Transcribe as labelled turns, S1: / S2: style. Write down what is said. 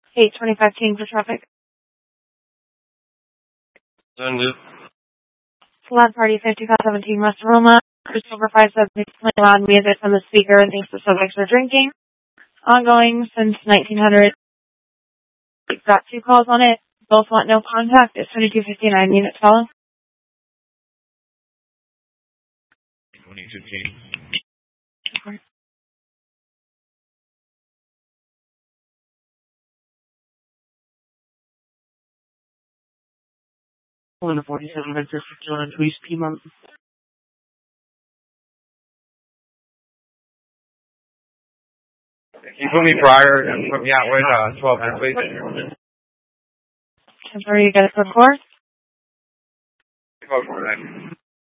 S1: 825 King for traffic.
S2: Done, Luke.
S1: Salad Party 5517 West Roma. Crystal over 570 playing loud music from the speaker and thinks the subjects are drinking. Ongoing since 1900. We've got 2 calls on it. Both want no contact. It's 2259 units follow.
S2: 2215.
S3: Pulling a 47 Victor 51 to East Piedmont.
S2: Can you put me prior and put me out with 12 minutes, please?
S1: Temporary, you got a code 4?
S2: Code 4,